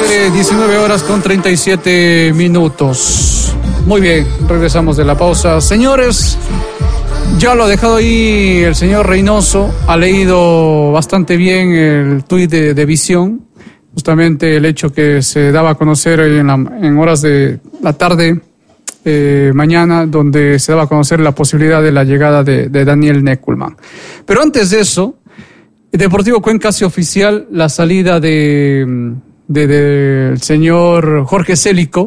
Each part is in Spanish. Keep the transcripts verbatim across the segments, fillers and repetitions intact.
tarde, diecinueve horas con treinta y siete minutos. Muy bien, regresamos de la pausa. Señores, ya lo ha dejado ahí el señor Reynoso, ha leído bastante bien el tuit de, de Visión, justamente el hecho que se daba a conocer en, la, en horas de la tarde, eh, mañana, donde se daba a conocer la posibilidad de la llegada de, de Daniel Neckelmann. Pero antes de eso, Deportivo Cuenca hace oficial la salida de, de, de el señor Jorge Célico,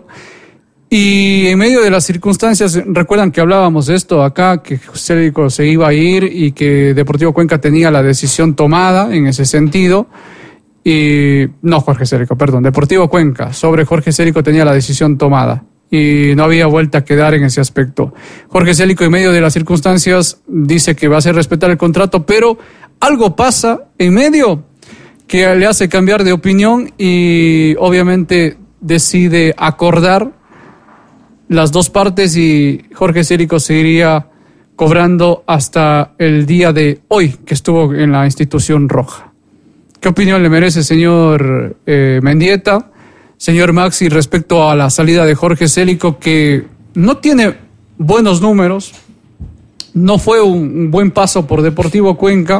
y en medio de las circunstancias, recuerdan que hablábamos de esto acá, que Célico se iba a ir y que Deportivo Cuenca tenía la decisión tomada en ese sentido, y no Jorge Célico, perdón, Deportivo Cuenca sobre Jorge Célico tenía la decisión tomada y no había vuelta a quedar en ese aspecto. Jorge Célico, en medio de las circunstancias, dice que va a hacer respetar el contrato, pero algo pasa en medio que le hace cambiar de opinión y obviamente decide acordar las dos partes y Jorge Célico seguiría cobrando hasta el día de hoy que estuvo en la institución roja. ¿Qué opinión le merece, señor eh, Mendieta, señor Maxi, respecto a la salida de Jorge Célico, que no tiene buenos números, no fue un, un buen paso por Deportivo Cuenca?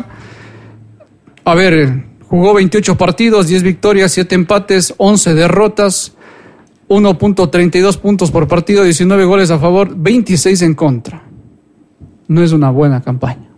A ver, jugó veintiocho partidos, diez victorias, siete empates, once derrotas, uno punto treinta y dos puntos por partido, diecinueve goles a favor, veintiséis en contra. No es una buena campaña.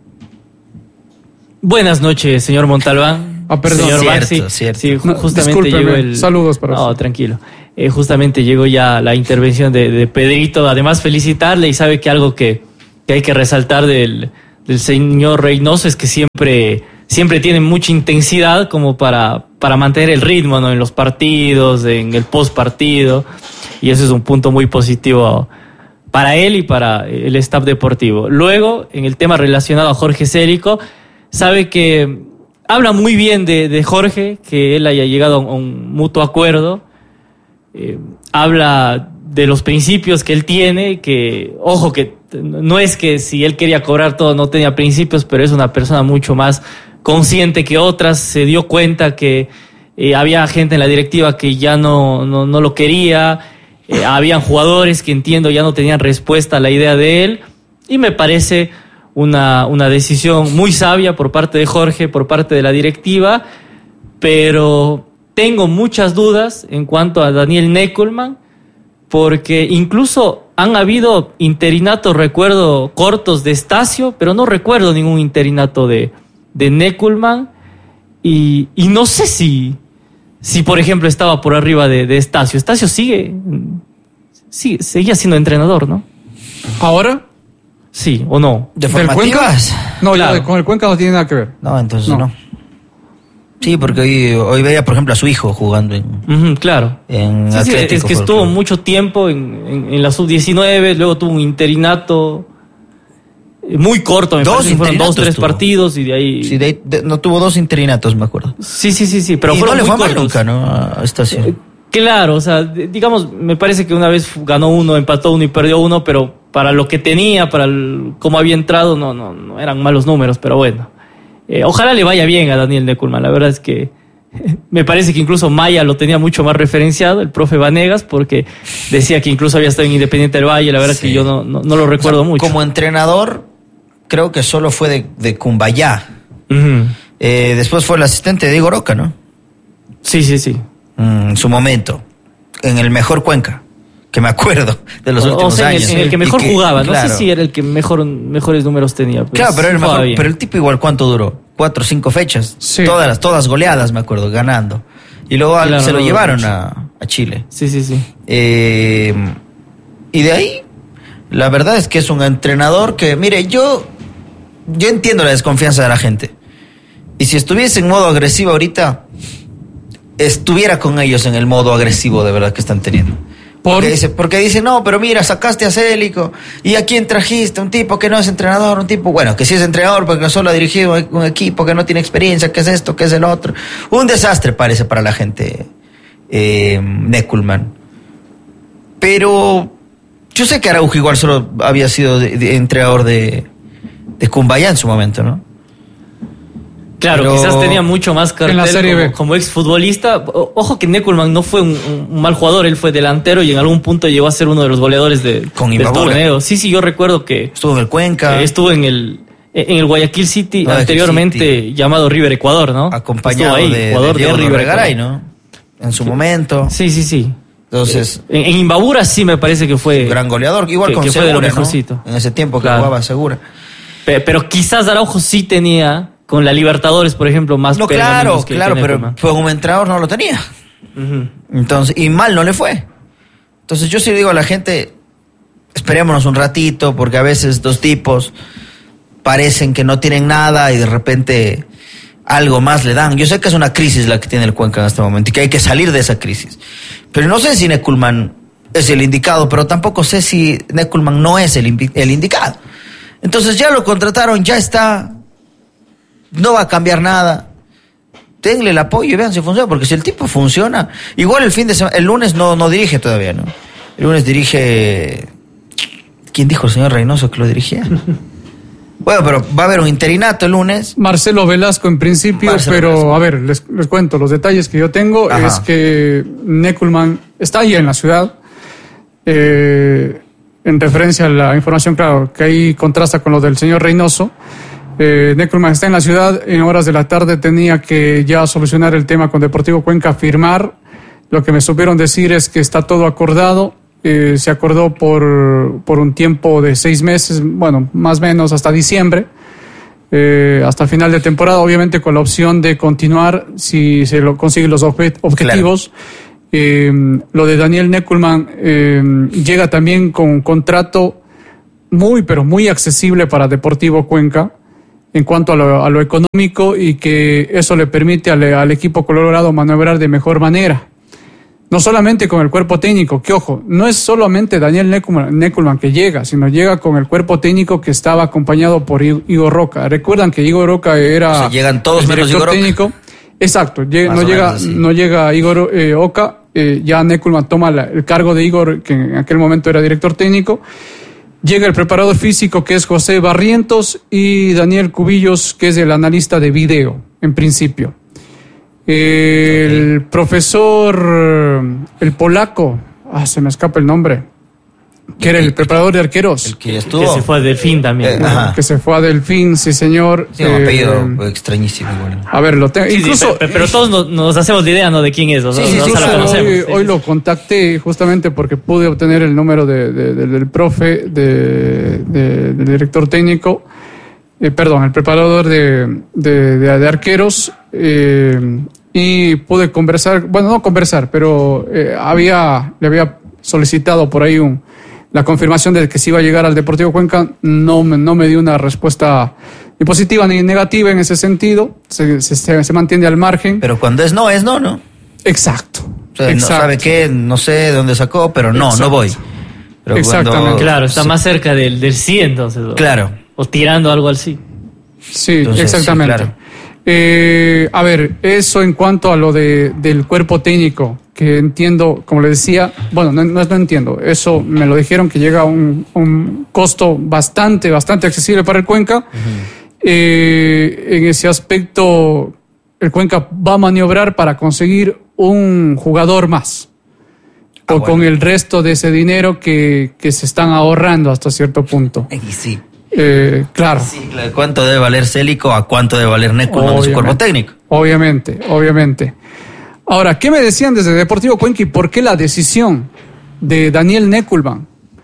Buenas noches, señor Montalbán. Ah, perdón. Señor cierto, Maxi. cierto. Sí, no, justamente llegó el... Saludos para No, usted. tranquilo. Eh, justamente llegó ya la intervención de, de Pedrito. Además, felicitarle, y sabe que algo que, que hay que resaltar del, del señor Reynoso es que siempre, siempre tiene mucha intensidad como para, para mantener el ritmo, ¿no? En los partidos, en el post partido. Y eso es un punto muy positivo para él y para el staff deportivo. Luego, en el tema relacionado a Jorge Célico, sabe que habla muy bien de, de Jorge, que él haya llegado a un, a un mutuo acuerdo. Eh, habla de los principios que él tiene, que, ojo, que no es que si él quería cobrar todo no tenía principios, pero es una persona mucho más consciente que otras. Se dio cuenta que eh, había gente en la directiva que ya no, no, no lo quería. Eh, habían jugadores que, entiendo, ya no tenían respuesta a la idea de él, y me parece una, una decisión muy sabia por parte de Jorge, por parte de la directiva, pero tengo muchas dudas en cuanto a Daniel Neckelmann, porque incluso han habido interinatos, recuerdo, cortos de Estacio, pero no recuerdo ningún interinato de, de Neckelmann, y, y no sé si... Si, por ejemplo, estaba por arriba de, de Estacio. Estacio sigue, sigue, seguía siendo entrenador, ¿no? ¿Ahora? Sí, ¿o no? ¿De ¿Del formativas? Cuenca? No, Claro. ya, con el Cuenca no tiene nada que ver. No, entonces No. no. Sí, porque hoy, hoy veía, por ejemplo, a su hijo jugando en, Uh-huh, claro. en Sí, sí, Atlético. es que fue- estuvo mucho tiempo en, en, en la sub diecinueve, luego tuvo un interinato muy corto, me Dos parece que fueron dos, interinatos tres tuvo. partidos y de ahí... Sí, de- de- no tuvo dos interinatos, me acuerdo. Sí, sí, sí, sí, pero y no fueron le muy fue mal cortos. nunca, ¿no? A Estacio. Eh, Claro, o sea, de- digamos, me parece que una vez ganó uno, empató uno y perdió uno, pero para lo que tenía, para el, cómo había entrado, no, no, no eran malos números, pero bueno. Eh, ojalá le vaya bien a Daniel Neckelmann, la verdad es que me parece que incluso Maya lo tenía mucho más referenciado, el profe Vanegas, porque decía que incluso había estado en Independiente del Valle, la verdad Sí. es que yo no, no, no lo recuerdo O sea, mucho. Como entrenador, creo que solo fue de, de Cumbayá. Ujú. Eh, después fue el asistente de Diego Roca, ¿no? Sí, sí, sí. Mm, en su momento. En el mejor Cuenca, que me acuerdo de los O- últimos o sea, en el, años. en el que Y mejor jugaba, no claro. sé si era el que mejor, mejores números tenía. Pero Claro, pero, sí era el jugaba mejor, bien. pero el tipo igual, ¿cuánto duró? Cuatro o cinco fechas. Sí. Todas, todas goleadas, me acuerdo, ganando. Y luego al- Claro, se lo no, llevaron mucho. a, a Chile. Sí, sí, sí. Eh, y de ahí, la verdad es que es un entrenador que, mire, yo, yo entiendo la desconfianza de la gente. Y si estuviese en modo agresivo ahorita, estuviera con ellos en el modo agresivo de verdad que están teniendo. ¿Por? Porque dice, porque dice, no, pero mira, sacaste a Célico, ¿y a quién trajiste? Un tipo que no es entrenador, un tipo, bueno, que sí es entrenador, porque solo ha dirigido un equipo que no tiene experiencia, que es esto, que es el otro. Un desastre parece para la gente, eh, Neckelmann. Pero yo sé que Araujo igual solo había sido de, de entrenador de, de Cumbayá en su momento, ¿no? Claro, Pero quizás tenía mucho más cartel en la Serie como, B. como exfutbolista. O- Ojo que Neckelman no fue un, un mal jugador, él fue delantero y en algún punto llegó a ser uno de los goleadores de, Con del Imbabura. torneo. Sí, sí, yo recuerdo que Estuvo en el Cuenca, eh, estuvo en el en el Guayaquil City, Guayaquil anteriormente City. llamado River Ecuador, ¿no? acompañado Estuvo ahí, de, de jugador Diego River Norregaray, Ecuador. ¿no? En su momento. Sí, sí, sí. Entonces, En, en Imbabura sí me parece que fue gran goleador, igual que- con que fue de lo Segura, ¿no? mejorcito. En ese tiempo que Claro. jugaba Segura. Pe- Pero quizás Araujo sí tenía, con la Libertadores, por ejemplo, más No, pergaminos claro, que- claro, que pero Neckelman. como entrenador no lo tenía. Ujú. Entonces, y mal no le fue. Entonces yo sí digo a la gente, esperémonos un ratito, porque a veces dos tipos parecen que no tienen nada y de repente algo más le dan. Yo sé que es una crisis la que tiene el Cuenca en este momento y que hay que salir de esa crisis. Pero no sé si Neckelman es el indicado, pero tampoco sé si Neckelman no es el, invi- el indicado. Entonces ya lo contrataron, ya está, no va a cambiar nada. Denle el apoyo y vean si funciona, porque si el tipo funciona, igual el fin de semana, el lunes no, no dirige todavía, ¿no? El lunes dirige, ¿quién dijo el señor Reynoso que lo dirigía? Bueno, pero va a haber un interinato el lunes. Marcelo Velasco en principio, Marcelo pero Velasco. a ver, les, les cuento los detalles que yo tengo. Ajá. Es que Neckelman está ahí en la ciudad, eh, en referencia a la información, claro, que ahí contrasta con lo del señor Reynoso. Eh, Neckelman está en la ciudad, en horas de la tarde tenía que ya solucionar el tema con Deportivo Cuenca, firmar. Lo que me supieron decir es que está todo acordado. Eh, se acordó por, por un tiempo de seis meses, bueno, más o menos hasta diciembre, eh, hasta el final de temporada, obviamente con la opción de continuar si se lo consiguen los obje- objetivos. Eh, lo de Daniel Neckelman eh, llega también con un contrato muy, pero muy accesible para Deportivo Cuenca en cuanto a lo, a lo económico, y que eso le permite al, al equipo colorado maniobrar de mejor manera. No solamente con el cuerpo técnico, que ojo, no es solamente Daniel Neckelman, Neckelman que llega, sino llega con el cuerpo técnico que estaba acompañado por I- Igor Roca. Recuerdan que Igor Roca era O sea, llegan todos el menos director Igor Roca. técnico. Exacto, llega- Más no, o llega, menos así. no llega Igor eh, Oca, eh, ya Neckelman toma la- el cargo de Igor, que en aquel momento era director técnico. Llega el preparador físico, que es José Barrientos, y Daniel Cubillos, que es el analista de video, en principio. El profesor, el polaco, ah, se me escapa el nombre, que era el preparador de arqueros, El que Que estuvo. se fue a Delfín también. Eh, ajá. que se fue a Delfín, sí señor. Sí, un Eh, apellido extrañísimo igual. a ver, lo tengo. Sí, sí, incluso, pe- pero, todos nos, nos hacemos la idea, ¿no? De quién es. O sea, Sí, sí, no sí, se lo claro, conocemos. hoy, Sí, hoy sí. lo contacté justamente porque pude obtener el número de, de- de- del profe, de, de- del director técnico, eh, perdón, el preparador de, de- de- de arqueros, eh, y pude conversar, bueno, no conversar, pero eh, había, le había solicitado por ahí un, la confirmación de que si iba a llegar al Deportivo Cuenca. No, me- no me dio una respuesta ni positiva ni negativa en ese sentido, se, se, se mantiene al margen. Pero cuando es no, es no, ¿no? Exacto. O sea, no exacto. sabe qué, no sé de dónde sacó, pero no, Exacto. no voy. Pero Exactamente. cuando- Claro, está sí, más cerca del, del sí, entonces. o- Claro. O tirando algo así. Sí, Entonces, exactamente. sí, claro. Eh, a ver, eso en cuanto a lo de, del cuerpo técnico, que entiendo, como le decía, bueno, no, no, no entiendo, eso me lo dijeron que llega a un, un costo bastante, bastante accesible para el Cuenca. Eh, en ese aspecto, el Cuenca va a maniobrar para conseguir un jugador más. Ah, o bueno. con el resto de ese dinero que, que se están ahorrando hasta cierto punto. Y sí. Eh, claro. Sí, claro. ¿Cuánto debe valer Célico a cuánto debe valer Neckelman en su cuerpo técnico? Obviamente, obviamente. Ahora, ¿qué me decían desde Deportivo Cuenca y por qué la decisión de Daniel Neckelman,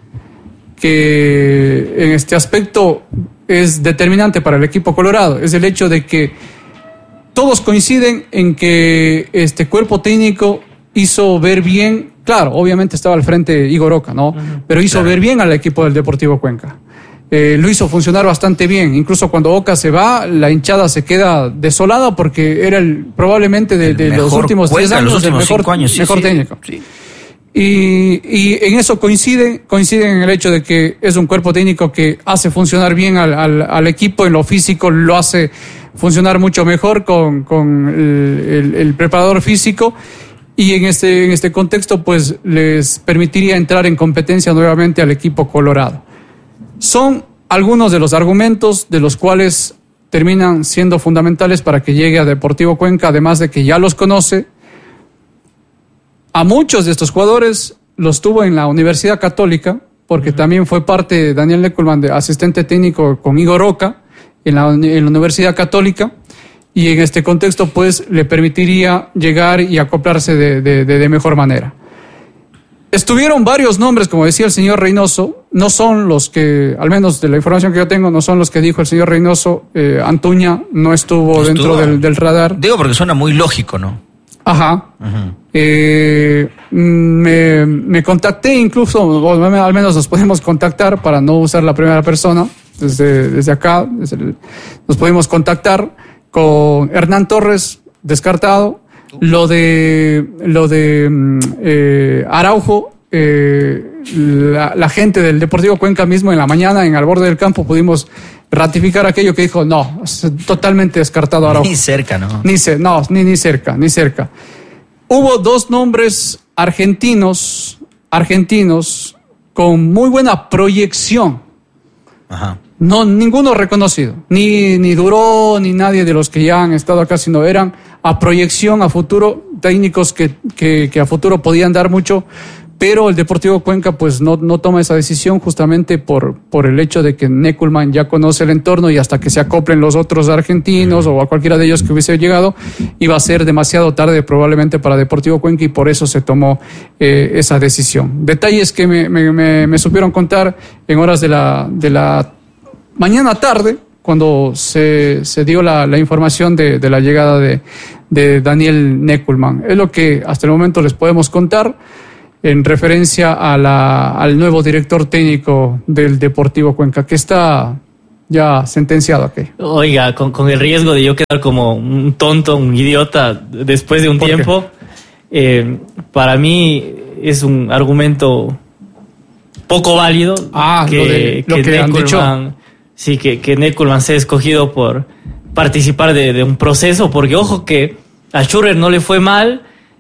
que en este aspecto es determinante para el equipo colorado? Es el hecho de que todos coinciden en que este cuerpo técnico hizo ver bien, claro, obviamente estaba al frente Igor Oca, ¿no? Pero hizo claro. ver bien al equipo del Deportivo Cuenca. Eh, lo hizo funcionar bastante bien. Incluso cuando Oca se va, la hinchada se queda desolada porque era el probablemente de, El de los mejor últimos diez Cuenca, años los el últimos mejor, cinco años, sí, mejor sí. técnico. Sí. Y, y en eso coinciden, coinciden en el hecho de que es un cuerpo técnico que hace funcionar bien al, al, al equipo, en lo físico lo hace funcionar mucho mejor con, con el, el, el preparador físico, y en este, en este contexto pues les permitiría entrar en competencia nuevamente al equipo colorado. Son algunos de los argumentos de los cuales terminan siendo fundamentales para que llegue a Deportivo Cuenca, además de que ya los conoce. A muchos de estos jugadores los tuvo en la Universidad Católica, porque uh-huh. también fue parte, Daniel Neckelman, de asistente técnico con Igor Roca en la, en la Universidad Católica, y en este contexto pues le permitiría llegar y acoplarse de, de, de, de mejor manera. Estuvieron varios nombres, como decía el señor Reynoso, no son los que, al menos de la información que yo tengo, no son los que dijo el señor Reynoso. eh, Antuña no estuvo, no dentro estuvo. Del, del radar. Digo porque suena muy lógico, ¿no? Ajá. Uh-huh. Eh, me, me contacté incluso, o al menos nos podemos contactar para no usar la primera persona, desde, desde acá, desde el, nos pudimos contactar con Hernán Torres, descartado. Lo de lo de eh, Araujo, eh, la, la gente del Deportivo Cuenca mismo en la mañana en Al Borde del Campo pudimos ratificar aquello que dijo, no, es totalmente descartado Araujo. Ni cerca, ¿no? Ni, no, ni, ni cerca, ni cerca. Hubo dos nombres argentinos, argentinos con muy buena proyección. Ajá. No, ninguno reconocido, ni, ni Duró, ni nadie de los que ya han estado acá, sino eran a proyección, a futuro, técnicos que, que, que a futuro podían dar mucho, pero el Deportivo Cuenca pues no, no toma esa decisión justamente por, por el hecho de que Neckelman ya conoce el entorno, y hasta que se acoplen los otros argentinos o a cualquiera de ellos que hubiese llegado, iba a ser demasiado tarde probablemente para Deportivo Cuenca, y por eso se tomó eh, esa decisión. Detalles que me, me, me, me supieron contar en horas de la, de la mañana tarde, cuando se, se dio la, la información de, de la llegada de, de Daniel Neckelman. Es lo que hasta el momento les podemos contar en referencia a la, al nuevo director técnico del Deportivo Cuenca, que está ya sentenciado aquí. Oiga, con, con el riesgo de yo quedar como un tonto, un idiota después de un tiempo, eh, para mí es un argumento poco válido ah, que, lo de, lo que, que han dicho. Sí, que, que Neckelman sea escogido por participar de, de un proceso, porque ojo que a Schürrer no le fue mal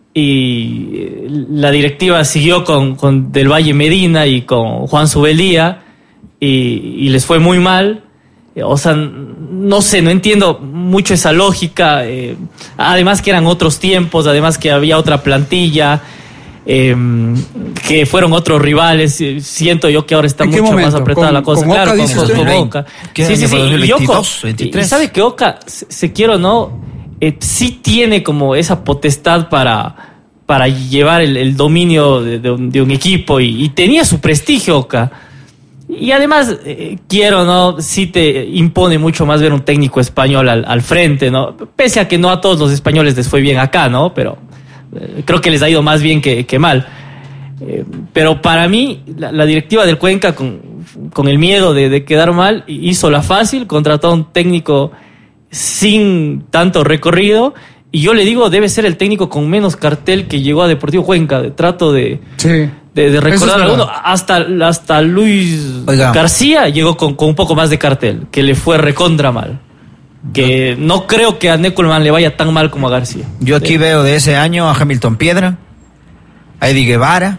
y la directiva siguió con, con Del Valle Medina y con Juan Subelía y, y les fue muy mal. O sea, no sé, no entiendo mucho esa lógica. Eh, además que eran otros tiempos, además que había otra plantilla. Eh, que fueron otros rivales. Siento yo que ahora está mucho momento? más apretada ¿Con, la cosa. con claro, Oca, con, con, con Oca. Sí, sí, sí. Y, Oca, y sabe que Oca, se, se quiero o no, eh, sí tiene como esa potestad para, para llevar el, el dominio de, de, un, de un equipo, y, y tenía su prestigio Oca. Y además, eh, quiero o no, sí te impone mucho más ver un técnico español al, al frente, ¿no? Pese a que no a todos los españoles les fue bien acá, ¿no? Pero creo que les ha ido más bien que, que mal. Eh, pero para mí, la, la directiva del Cuenca, con, con el miedo de, de quedar mal, hizo la fácil, contrató a un técnico sin tanto recorrido, y yo le digo, debe ser el técnico con menos cartel que llegó a Deportivo Cuenca. De, trato de, sí, de, de recordar a uno. Hasta, hasta Luis Oiga. García llegó con, con un poco más de cartel, que le fue recontra mal. Que no creo que a Neckelman le vaya tan mal como a García. Yo aquí sí. veo de ese año a Hamilton Piedra, a Eddie Guevara,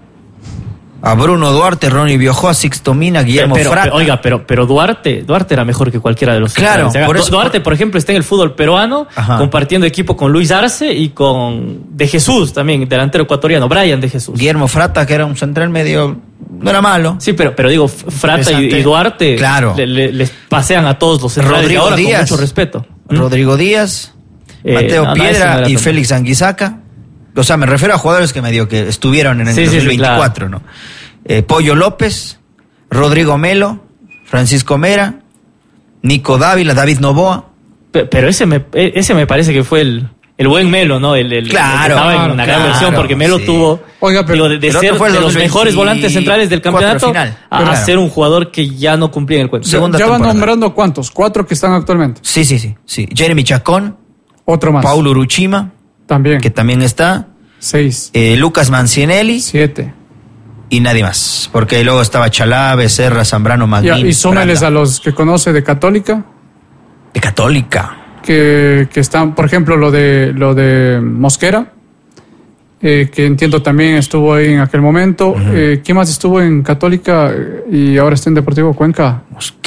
a Bruno Duarte, Ronnie Biojó, a Sixto Mina, Guillermo pero, Frata. Pero, oiga, pero, pero Duarte, Duarte era mejor que cualquiera de los claro, o sea, por eso, Duarte, por ejemplo, está en el fútbol peruano, ajá, compartiendo equipo con Luis Arce y con De Jesús también, delantero ecuatoriano, Brian De Jesús. Guillermo Frata, que era un central medio, no era malo. Sí, pero, pero digo, Frata y, y Duarte, claro, le, le, les pasean a todos los centrales Rodrigo ahora Díaz, con mucho respeto. Rodrigo Díaz, eh, Mateo no, Piedra no, no y tan... Félix Anguisaca. O sea, me refiero a jugadores que medio que estuvieron en el sí, dos mil veinticuatro, sí, sí, claro. ¿no? Eh, Pollo López, Rodrigo Melo, Francisco Mera, Nico Dávila, David Novoa. Pero, pero ese me ese me parece que fue el, el buen Melo, ¿no? El, el, claro, el que estaba en una claro, gran versión, porque Melo sí. tuvo, Oiga, pero, digo, de, de pero ser fue de los mejores volantes centrales del campeonato final, a, a ser un jugador que ya no cumplía en el cuento. Segunda ya van nombrando cuántos, cuatro que están actualmente. Sí, sí, sí, sí. Jeremy Chacón, otro más. Paulo Uruchima, también, que también está. Seis. Eh, Lucas Mancinelli. Siete. Y nadie más, porque luego estaba Chalá, Becerra, Zambrano, Magnín. Ya, y súmeles a los que conoce de Católica. De Católica. Que, que están, por ejemplo, lo de lo de Mosquera, eh, que entiendo también estuvo ahí en aquel momento. Uh-huh. Eh, ¿Quién más estuvo en Católica y ahora está en Deportivo Cuenca? Mosquera.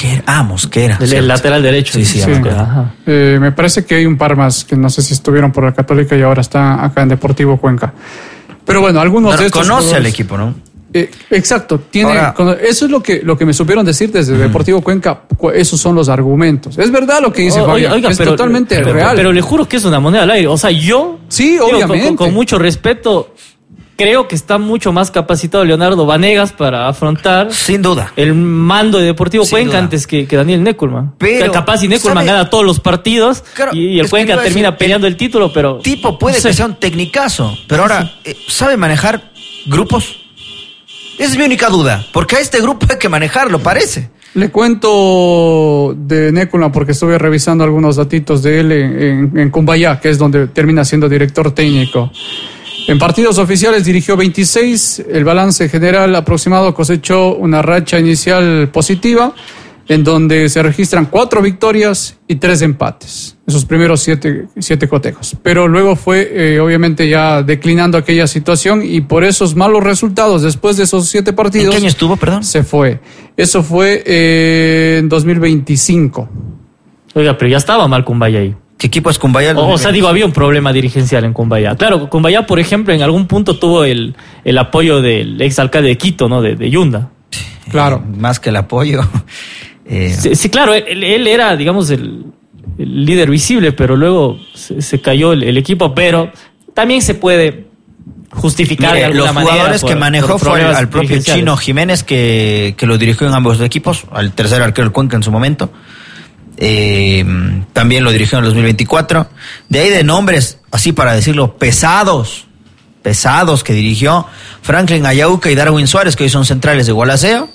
Mosquera. Ah, Mosquera. El, el lateral derecho. Sí, sí, Sí. Mosquera. Eh, me parece que hay un par más que no sé si estuvieron por la Católica y ahora están acá en Deportivo Cuenca. Pero bueno, algunos Bueno, de estos conoce jugadores- al equipo, ¿no? Eh, exacto, tiene, Ahora- cono- eso es lo que, lo que me supieron decir desde uh-huh. Deportivo Cuenca, cu- esos son los argumentos. Es verdad lo que dice O- Fabián, oiga, es pero- totalmente pero, real. Pero le juro que es una moneda al aire. O sea, yo, sí, digo, obviamente. con, con mucho respeto, creo que está mucho más capacitado Leonardo Vanegas para afrontar Sin duda. el mando de Deportivo Sin Cuenca duda. antes que, que Daniel Neckelman. Pero, capaz si Neckelman ¿sabe? gana todos los partidos Claro, y, y el es que Cuenca iba a termina decir, peleando el título, pero... Tipo puede no sé. que sea un tecnicazo, pero ahora, eh, ¿sabe manejar grupos? Esa es mi única duda, porque a este grupo hay que manejarlo, parece. Le cuento de Neckelman porque estuve revisando algunos datitos de él en, en, en Cumbayá, que es donde termina siendo director técnico. En partidos oficiales dirigió veintiséis, el balance general aproximado cosechó una racha inicial positiva, en donde se registran cuatro victorias y tres empates, esos primeros siete, siete cotejos. Pero luego fue, eh, obviamente, ya declinando aquella situación y por esos malos resultados, después de esos siete partidos... ¿En qué año estuvo, perdón? Se fue. Eso fue eh, en dos mil veinticinco. Oiga, pero ya estaba mal Cumbayá ahí. ¿Qué equipo es Cumbayá? O, o sea, digo, había un problema dirigencial en Cumbayá. Claro, Cumbayá, por ejemplo, en algún punto tuvo el, el apoyo del exalcalde de Quito, ¿no? De, de Yunda. Claro. Eh, más que el apoyo. Eh, Sí, sí, claro, él, él era, digamos, el, el líder visible, pero luego se, se cayó el, el equipo, pero también se puede justificar mire, de alguna los manera. jugadores por- que manejó por fue al, problemas al propio dirigenciales. Chino Jiménez, que, que lo dirigió en ambos equipos, al tercer arquero del Cuenca en su momento. Eh, también lo dirigió en el dos mil veinticuatro. De ahí de nombres, así para decirlo, pesados, pesados que dirigió Franklin Ayauca y Darwin Suárez, que hoy son centrales de Gualaceo.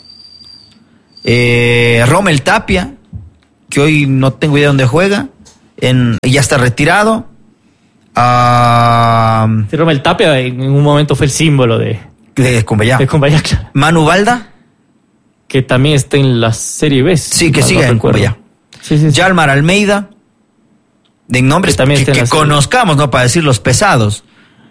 Eh, Rommel Tapia, que hoy no tengo idea dónde juega, en, ya está retirado. Ah, Sí, Rommel Tapia en un momento fue el símbolo de, de Cumbayá. de Cumbayá, claro, Manu Balda, que también está en la Serie B. sí, que mal sigue no en recuerdo. Cumbayá. Sí, sí, sí. Yalmar Almeida, de nombres Que también que, está en que la serie. conozcamos, ¿no? Para decir los pesados.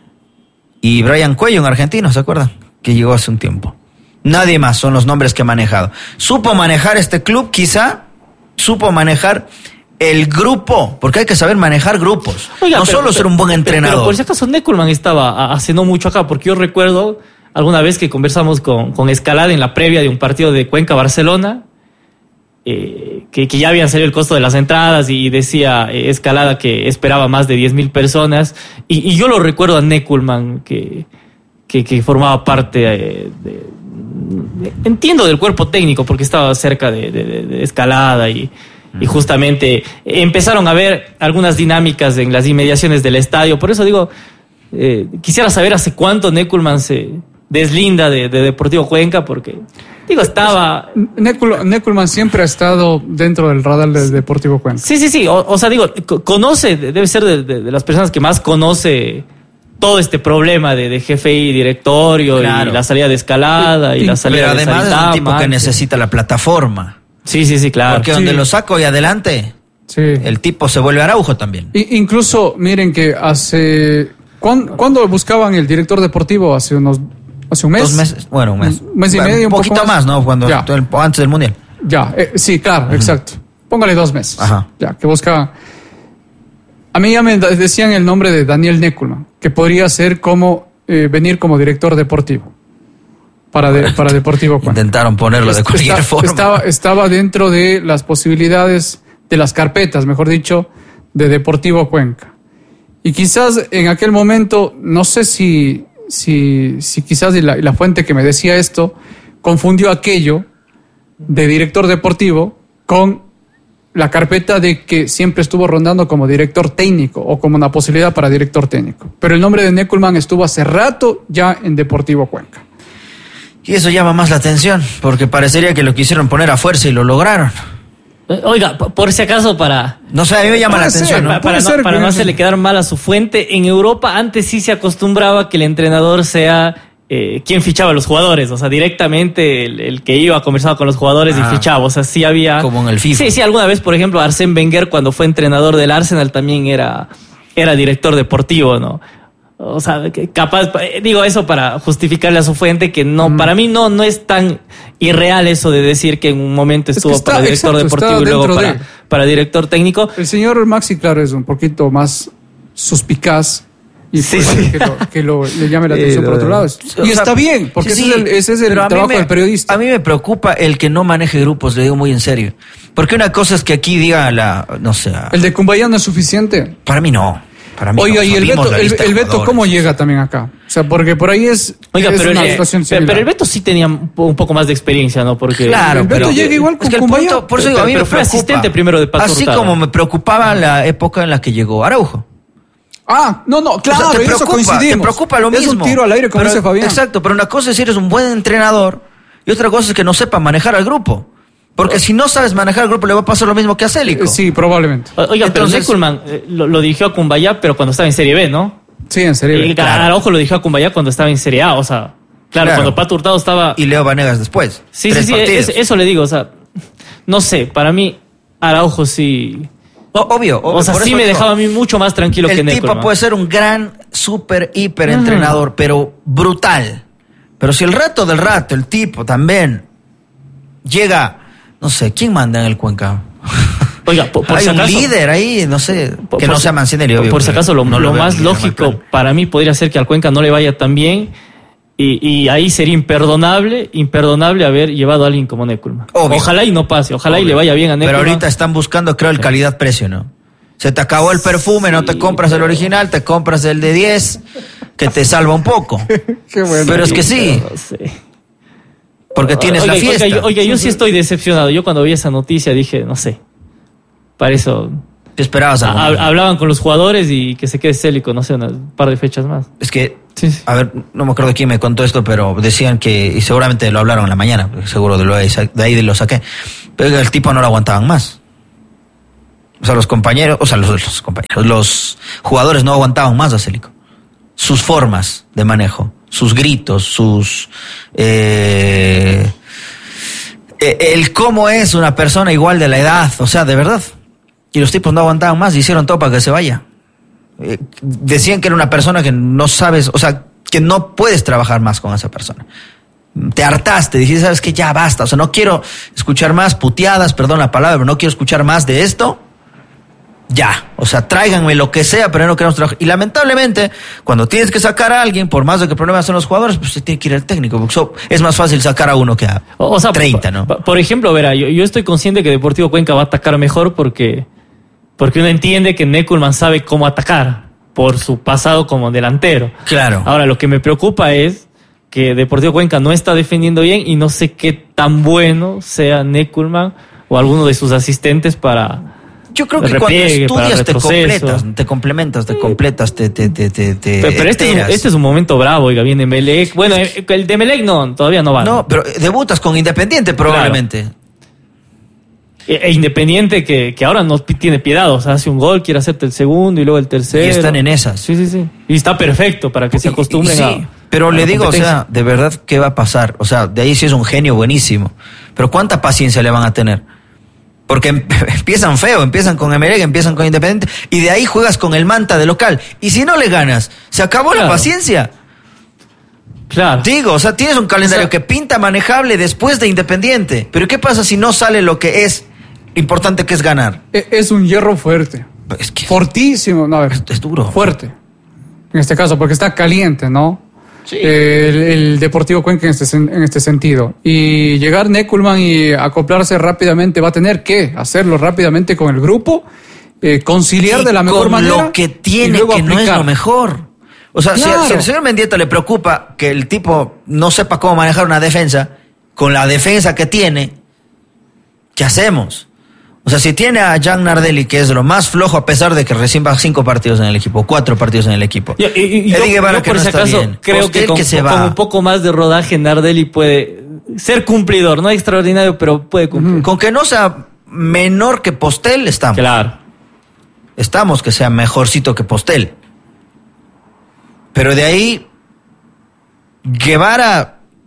Y Brian Cuello, un argentino, ¿se acuerdan? Que llegó hace un tiempo. Nadie más son los nombres que ha manejado. Supo manejar este club, quizá, supo manejar el grupo, porque hay que saber manejar grupos. Oiga, no pero- solo ser pero- un buen pero- entrenador. Pero por si acaso Neckelman estaba a- hace no mucho acá, porque yo recuerdo alguna vez que conversamos con, con Escalada en la previa de un partido de Cuenca-Barcelona, eh, que, que ya habían salido el costo de las entradas y decía eh, Escalada que esperaba más de diez mil personas, y, y yo lo recuerdo a Neckelman, que, que, que formaba parte eh, de, de- entiendo del cuerpo técnico, porque estaba cerca de, de- de- de Escalada y... Y justamente empezaron a ver algunas dinámicas en las inmediaciones del estadio. Por eso digo, eh, quisiera saber hace cuánto Neckelman se deslinda de, de Deportivo Cuenca, porque, digo, estaba... Neckel- Neckelman siempre ha estado dentro del radar del Deportivo Cuenca. Sí, sí, sí. O, o sea, digo, co- conoce, debe ser de, de- de las personas que más conoce todo este problema de, de jefe y directorio, Claro. y la salida de Escalada y, Y- la salida Pero de además es un Saritama, tipo que antes. necesita la plataforma. Sí, sí, sí, claro. Porque Sí. donde lo saco y adelante, Sí. el tipo se vuelve Araujo también. I- incluso, miren que hace... ¿cuán- ¿Cuándo buscaban el director deportivo? Hace unos... Hace un mes. Dos meses, bueno, un mes. Un mes y Bueno, medio, un un poco poquito más. más, ¿no? Cuando Ya. el- antes del Mundial. Ya, eh, sí, claro, exacto. Póngale dos meses. Ajá. Ya, que buscaban. A mí ya me da- decían el nombre de Daniel Neckelman, que podría ser como eh, venir como director deportivo para, de- para Deportivo Cuenca. Intentaron ponerlo de Est- cualquier está- forma. Estaba, estaba dentro de las posibilidades, de las carpetas, mejor dicho, de Deportivo Cuenca. Y quizás en aquel momento, no sé si, si, si quizás la, la fuente que me decía esto confundió aquello de director deportivo con la carpeta de que siempre estuvo rondando como director técnico o como una posibilidad para director técnico. Pero el nombre de Neckelman estuvo hace rato ya en Deportivo Cuenca. Y eso llama más la atención, porque parecería que lo quisieron poner a fuerza y lo lograron. Eh, Oiga, p- por si acaso para... No sé, a mí me llama Puede la ser, atención, ¿no? Pa- para Puede no, ser para que- no hacerle quedar mal a su fuente, en Europa antes sí se acostumbraba que el entrenador sea eh, quien fichaba a los jugadores, o sea, directamente el, el que iba, conversaba con los jugadores Ah, y fichaba, o sea, sí había... como en el FIFA. Sí, sí, alguna vez, por ejemplo, Arsène Wenger cuando fue entrenador del Arsenal también era, era director deportivo, ¿no? O sea, que capaz, digo eso para justificarle a su fuente que no, mm. para mí no, no es tan irreal eso de decir que en un momento estuvo es que está, para director exacto, deportivo y luego para, de... para director técnico. El señor Maxi, claro, es un poquito más suspicaz y sí, sí. que, lo, que lo, le llame la atención sí, por otro lado. Y o sea, está bien, porque sí, ese es el, ese es el trabajo me, del periodista. A mí me preocupa el que no maneje grupos, le digo muy en serio. Porque una cosa es que aquí diga la, no sé. ¿El de Cumbayá no es suficiente? Para mí no. Oiga, no, y el Beto, el, el Beto, ¿cómo llega también acá? O sea, porque por ahí es, Oiga, es pero, una el, situación similar. Pero el Beto sí tenía un poco más de experiencia, ¿no? Porque claro, el Beto pero, llega igual con es que Cumbayá. Punto, por eso digo, pero, a mí pero me fue preocupa, asistente primero de Pato así Hurtado. como me preocupaba la época en la que llegó Araujo. Ah, no, no, claro, o sea, te en eso preocupa, coincidimos. Te preocupa lo mismo. Es un tiro al aire, como pero, dice Fabián. Exacto, pero una cosa es si eres un buen entrenador y otra cosa es que no sepa manejar al grupo. Porque si no sabes manejar el grupo, le va a pasar lo mismo que a Célico. Sí, probablemente. Oiga, Entonces, pero Neckelman eh, lo, lo dirigió a Cumbayá, pero cuando estaba en Serie B, ¿no? Sí, en Serie B. Y claro. Araujo lo dirigió a Cumbayá cuando estaba en Serie A, o sea, claro, claro. cuando Pato Hurtado estaba... Y Leo Vanegas después. Sí, sí, sí, es, eso le digo, o sea, no sé, para mí Araujo sí... O, obvio, obvio. O sea, sí me digo, dejaba a mí mucho más tranquilo que Neckelman. El tipo puede ser un gran, súper, hiper entrenador, uh-huh. pero brutal. Pero si el rato del rato, el tipo también llega... No sé, ¿quién manda en el Cuenca? Oiga, por, por hay si un acaso, líder ahí, no sé, por, que por, no sea Mancinelli, obvio. Por si acaso, lo, no lo, lo más lógico para mí podría ser que al Cuenca no le vaya tan bien y, y ahí sería imperdonable, imperdonable haber llevado a alguien como Neckelman. Ojalá y no pase, ojalá obvio. Y le vaya bien a Neckelman. Pero ahorita están buscando, creo, el calidad-precio, ¿no? Se te acabó el perfume, sí, no te compras pero... el original, te compras el de diez, que te salva un poco. Qué bueno. Pero es que sí. No sé. Porque tienes oiga, la fiesta. Oiga, oiga, yo sí estoy decepcionado. Yo cuando vi esa noticia dije, no sé, para eso... ¿Qué esperabas? A, hablaban con los jugadores y que se quede Célico, no sé, un par de fechas más. Es que, sí, sí. a ver, no me acuerdo quién me contó esto, pero decían que, y seguramente lo hablaron en la mañana, seguro de, lo, de ahí lo saqué, pero el tipo no lo aguantaban más. O sea, los compañeros, o sea, los, los compañeros, los jugadores no aguantaban más a Célico. Sus formas de manejo, sus gritos, sus... Eh, el cómo es una persona igual de la edad, o sea, de verdad. Y los tipos no aguantaban más y hicieron todo para que se vaya. Eh, decían que era una persona que no sabes, o sea, que no puedes trabajar más con esa persona. Te hartaste, dijiste, sabes que ya basta, o sea, no quiero escuchar más puteadas, perdón la palabra, pero no quiero escuchar más de esto. Ya, o sea, tráiganme lo que sea, pero no queremos trabajar. Y lamentablemente, cuando tienes que sacar a alguien, por más de que problemas son los jugadores, pues se tiene que ir al técnico, porque so, es más fácil sacar a uno que a o sea, treinta, ¿no? Por ejemplo, verá, yo, yo estoy consciente que Deportivo Cuenca va a atacar mejor porque, porque uno entiende que Neckelman sabe cómo atacar por su pasado como delantero. Claro. Ahora, lo que me preocupa es que Deportivo Cuenca no está defendiendo bien y no sé qué tan bueno sea Neckelman o alguno de sus asistentes para... Yo creo que cuando estudias te completas, te complementas, te completas, te te te te, te Pero, pero este, es un, este es un momento bravo, oiga, viene Emelec. Bueno, el de Emelec no, todavía no va. No, pero debutas con Independiente probablemente. Claro. E, e Independiente que, que ahora no tiene piedad, o sea, hace un gol, quiere hacerte el segundo y luego el tercero. Y están en esas. Sí, sí, sí. Y está perfecto para que se acostumbren y, y sí, a... Pero a le digo, o sea, de verdad, ¿qué va a pasar? O sea, de ahí sí es un genio buenísimo. Pero ¿cuánta paciencia le van a tener? Porque empiezan feo, empiezan con Emelec, empiezan con Independiente, y de ahí juegas con el Manta de local. Y si no le ganas, se acabó claro. la paciencia. Claro. Digo, o sea, tienes un calendario o sea, que pinta manejable después de Independiente. Pero ¿qué pasa si no sale lo que es importante, que es ganar? Es un hierro fuerte. Es que fortísimo, no, a ver, es, es duro. Fuerte. En este caso, porque está caliente, ¿no? Sí. El, el Deportivo Cuenca en este, en este sentido. Y llegar Neckelman y acoplarse rápidamente, va a tener que hacerlo rápidamente con el grupo, eh, conciliar y de la mejor con manera. Lo que tiene, que aplicar. No es lo mejor. O sea, claro. si, si al señor Mendieta le preocupa que el tipo no sepa cómo manejar una defensa, con la defensa que tiene, ¿qué hacemos? O sea, si tiene a Jan Nardelli, que es lo más flojo, a pesar de que recién va cinco partidos en el equipo, cuatro partidos en el equipo. Y, y, y yo, Guevara, yo que por no si acaso bien. creo Postel que, con, que se con un poco más de rodaje Nardelli puede ser cumplidor, no extraordinario, pero puede cumplir. Con que no sea menor que Postel, estamos. Claro. Estamos que sea mejorcito que Postel. Pero de ahí, Guevara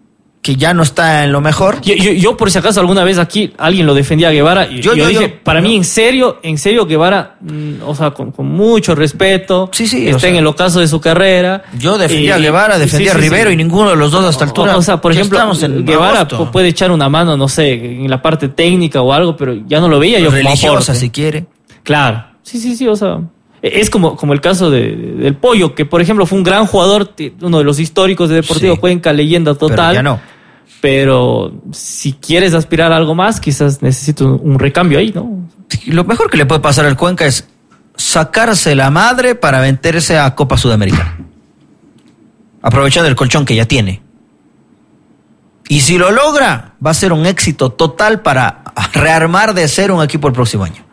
que ya no está en lo mejor. Yo, yo, yo por si acaso alguna vez aquí alguien lo defendía a Guevara, y yo, yo, yo dije, yo, para yo, mí en serio, en serio Guevara, mm, o sea, con, con mucho respeto, sí, sí, está o sea, en el ocaso de su carrera. Yo defendía y, a Guevara, defendía sí, sí, a Rivero sí. y ninguno de los dos hasta altura. O, o sea, por ejemplo, Guevara agosto. puede echar una mano, no sé, en la parte técnica o algo, pero ya no lo veía yo como religiosa, si quiere. Claro, sí, sí, sí, o sea... Es como, como el caso de, de, del Pollo, que por ejemplo fue un gran jugador, uno de los históricos de Deportivo sí, Cuenca, leyenda total. Pero ya no. Pero si quieres aspirar a algo más, quizás necesito un, un recambio ahí, ¿no? Lo mejor que le puede pasar al Cuenca es sacarse la madre para meterse a Copa Sudamericana. Aprovechando el colchón que ya tiene. Y si lo logra, va a ser un éxito total para rearmar de cero un equipo el próximo año.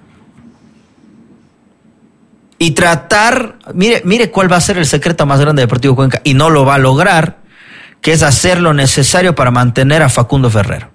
Y tratar, mire, mire cuál va a ser el secreto más grande de Deportivo Cuenca, y no lo va a lograr, que es hacer lo necesario para mantener a Facundo Ferrero.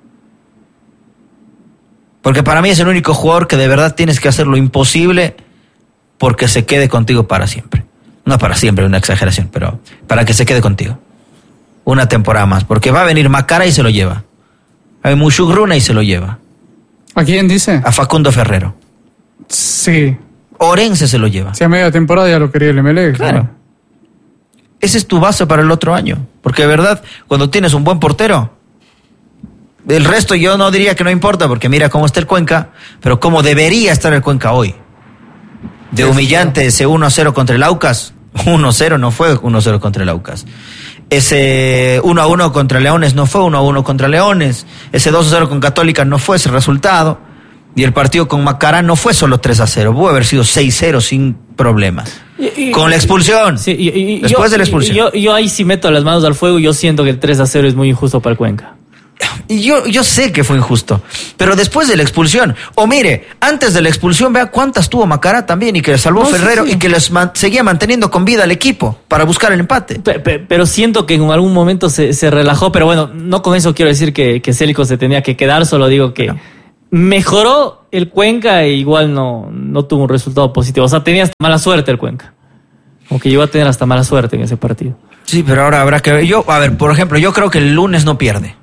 Porque para mí es el único jugador que de verdad tienes que hacer lo imposible porque se quede contigo para siempre. No para siempre, una exageración, pero para que se quede contigo. Una temporada más, porque va a venir Macara y se lo lleva. Hay Mushugruna y se lo lleva. ¿A quién dice? A Facundo Ferrero. Sí. Orense se lo lleva. Si a media temporada ya lo quería el M L E. Claro. claro. Ese es tu base para el otro año. Porque de verdad, cuando tienes un buen portero, el resto yo no diría que no importa, porque mira cómo está el Cuenca, pero cómo debería estar el Cuenca hoy. De humillante ese uno a cero contra el Aucas. uno a cero no fue uno a cero contra el Aucas. Ese uno a uno contra Leones no fue uno a uno contra Leones. Ese dos a cero con Católica no fue ese resultado. Y el partido con Macará no fue solo tres a cero, pudo haber sido seis cero sin problemas. Y, y, con la expulsión. Sí, y, y, después yo, de la expulsión. Yo, yo ahí sí meto las manos al fuego y yo siento que el tres a cero es muy injusto para el Cuenca. Y yo, yo sé que fue injusto, pero después de la expulsión, o mire, antes de la expulsión, vea cuántas tuvo Macará también y que le salvó no, Ferrero sí, sí. y que les man, seguía manteniendo con vida al equipo para buscar el empate. Pero, pero, pero siento que en algún momento se, se relajó, pero bueno, no con eso quiero decir que, que Célico se tenía que quedar, solo digo que... No. Mejoró el Cuenca e igual no, no tuvo un resultado positivo. O sea, tenía hasta mala suerte el Cuenca. Como que llegó a tener hasta mala suerte en ese partido. Sí, pero ahora habrá que ver. Yo, a ver, por ejemplo, yo creo que el lunes no pierde.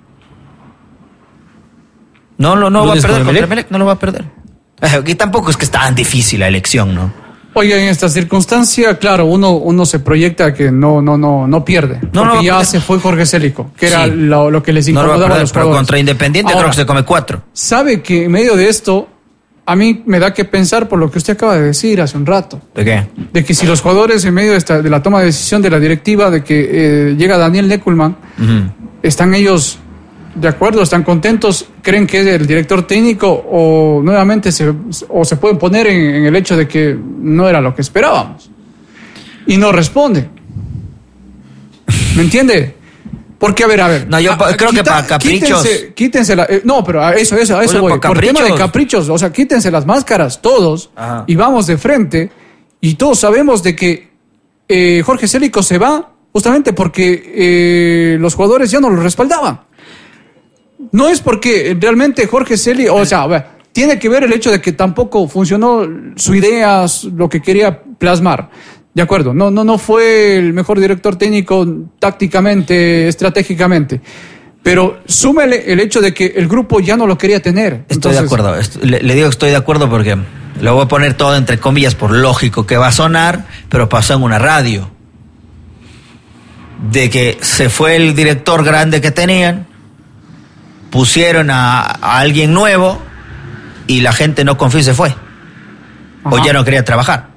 No, no, no va a perder contra Emelec, no lo va a perder. Y tampoco es que es tan difícil la elección, ¿no? Oye, en esta circunstancia, claro, uno, uno se proyecta que no, no, no, no pierde. No, porque no, ya se fue Jorge Célico, que sí. era lo, lo que les incomodaba no a, perder, a los pero jugadores. Contra Independiente ahora, creo que se come cuatro. Sabe que en medio de esto, a mí me da que pensar por lo que usted acaba de decir hace un rato. ¿De qué? De que si los jugadores en medio de, esta, de la toma de decisión de la directiva, de que eh, llega Daniel Neckelman, uh-huh. están ellos de acuerdo, están contentos, creen que es el director técnico o nuevamente se, o se pueden poner en, en el hecho de que no era lo que esperábamos y no responde. ¿Me entiende? Porque, a ver, a ver. No, yo a, creo quita, que para caprichos. Quítense, quítense la, eh, no, pero a eso, eso, a eso Oye, voy. Por tema de caprichos, o sea, quítense las máscaras todos Ajá. y vamos de frente. Y todos sabemos de que eh, Jorge Célico se va justamente porque eh, los jugadores ya no lo respaldaban. No es porque realmente Jorge Célico, o sea, a ver, tiene que ver el hecho de que tampoco funcionó su idea, lo que quería plasmar. De acuerdo, no, no, no fue el mejor director técnico tácticamente, estratégicamente. Pero súmele el hecho de que el grupo ya no lo quería tener. Estoy Entonces, de acuerdo. Le, le digo que estoy de acuerdo porque lo voy a poner todo entre comillas por lógico que va a sonar, pero pasó en una radio. De que se fue el director grande que tenían, pusieron a, a alguien nuevo y la gente no confió y se fue. Ajá. O ya no quería trabajar.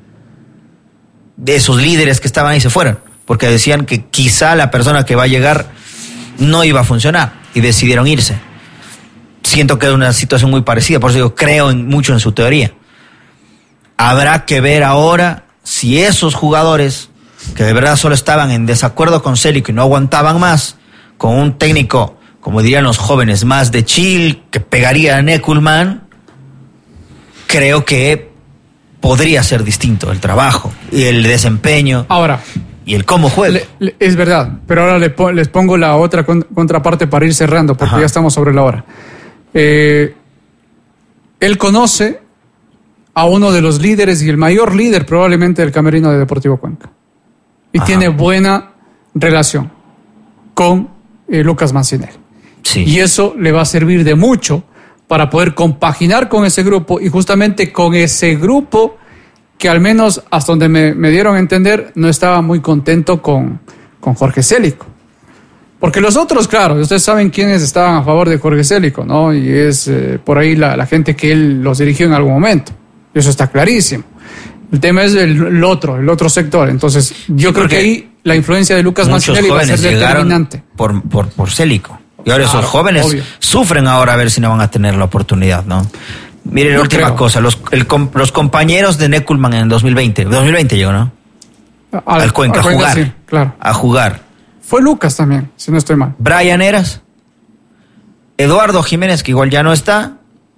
De esos líderes que estaban ahí se fueron, porque decían que quizá la persona que va a llegar no iba a funcionar y decidieron irse. Siento que es una situación muy parecida, por eso digo, creo en, mucho en su teoría. Habrá que ver ahora si esos jugadores que de verdad solo estaban en desacuerdo con Célico y no aguantaban más, con un técnico, como dirían los jóvenes, más de chill, que pegaría a Neckelman, creo que podría ser distinto el trabajo y el desempeño. Ahora, y el cómo juega. Le, le, es verdad, pero ahora le po- les pongo la otra con- contraparte para ir cerrando, porque Ajá. ya estamos sobre la hora. Eh, él conoce a uno de los líderes y el mayor líder probablemente del camerino de Deportivo Cuenca. Y Ajá. tiene buena relación con eh, Lucas Mancinelli. Sí. Y eso le va a servir de mucho para poder compaginar con ese grupo y justamente con ese grupo que al menos hasta donde me, me dieron a entender no estaba muy contento con, con Jorge Célico. Porque los otros, claro, ustedes saben quiénes estaban a favor de Jorge Célico, ¿no? Y es eh, por ahí la, la gente que él los dirigió en algún momento. Eso está clarísimo. El tema es el, el otro, el otro sector. Entonces, yo sí, creo que ahí la influencia de Lucas Mancinelli va a ser determinante. Por, por, por Célico. Y ahora claro, esos jóvenes obvio. sufren ahora a ver si no van a tener la oportunidad, ¿no? Miren, la última creo. cosa, los, el, los compañeros de Neckelmann en dos mil veinte, dos mil veinte llegó, ¿no? Al, al Cuenca, a jugar. Sí, claro. A jugar. Fue Lucas también, si no estoy mal. Brian Eras, Eduardo Jiménez, que igual ya no está.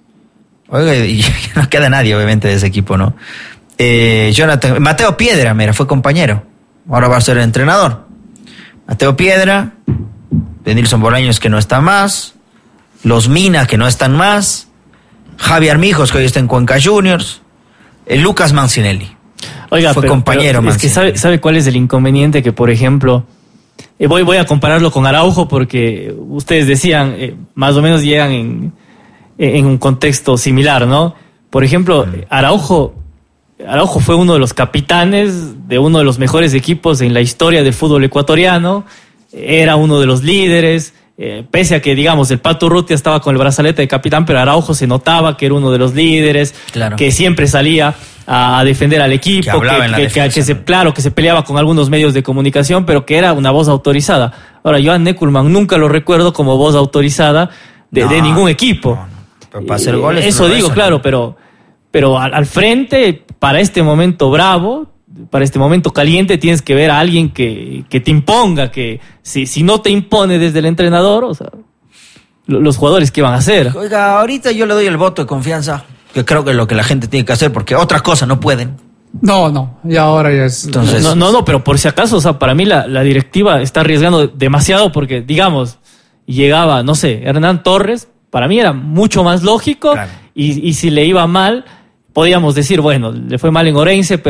Oiga, y ya no queda nadie, obviamente, de ese equipo, ¿no? Eh, Jonathan, Mateo Piedra, mira, fue compañero. Ahora va a ser el entrenador. Mateo Piedra, de Nilson Bolaños, que no está más. Los Mina, que no están más. Javier Mijos, que hoy está en Cuenca Juniors. El Lucas Mancinelli. Oiga, fue pero, compañero pero es que sabe, sabe cuál es el inconveniente, que por ejemplo, eh, voy, voy a compararlo con Araujo, porque ustedes decían, eh, más o menos llegan en, en un contexto similar, ¿no? Por ejemplo, Araujo, Araujo fue uno de los capitanes de uno de los mejores equipos en la historia del fútbol ecuatoriano, era uno de los líderes. Eh, pese a que, digamos, el Pato Urrutia estaba con el brazalete de capitán, pero Araujo se notaba que era uno de los líderes, claro. que siempre salía a, a defender al equipo, que, que, que, defensa, que, que se, claro, que se peleaba con algunos medios de comunicación, pero que era una voz autorizada. Ahora, Joan Neckelmann nunca lo recuerdo como voz autorizada de, no, de ningún equipo. No, no. Pero para hacer goles, eh, eso digo, eso, claro, ¿no? pero, pero al, al frente, para este momento bravo, para este momento caliente, tienes que ver a alguien que, que te imponga, que si, si no te impone desde el entrenador, o sea, los jugadores, ¿qué van a hacer? Oiga, ahorita yo le doy el voto de confianza, que creo que es lo que la gente tiene que hacer, porque otras cosas no pueden. No, no, y ahora ya es... Entonces, no, no, no, pero por si acaso, o sea, para mí la, la directiva está arriesgando demasiado, porque, digamos, llegaba, no sé, Hernán Torres, para mí era mucho más lógico, claro. y, y si le iba mal, podíamos decir, bueno, le fue mal en Orense, pero